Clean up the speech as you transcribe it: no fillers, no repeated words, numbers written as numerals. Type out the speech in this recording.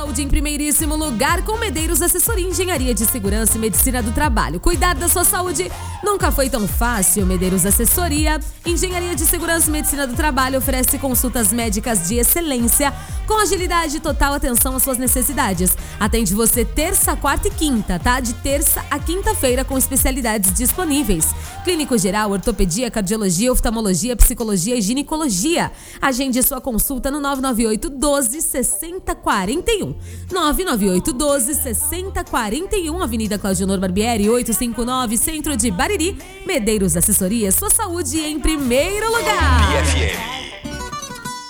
Saúde em primeiríssimo lugar com Medeiros Assessoria, Engenharia de Segurança e Medicina do Trabalho. Cuidar da sua saúde nunca foi tão fácil. Medeiros Assessoria, Engenharia de Segurança e Medicina do Trabalho oferece consultas médicas de excelência com agilidade e total atenção às suas necessidades. Atende você terça, quarta e quinta, tá? De terça a quinta-feira com especialidades disponíveis. Clínico geral, ortopedia, cardiologia, oftalmologia, psicologia e ginecologia. Agende sua consulta no 998 12 60 41. 998 12 60 41, Avenida Claudionor Barbieri, 859, Centro de Bariri. Medeiros Assessoria, sua saúde em primeiro lugar. BFM.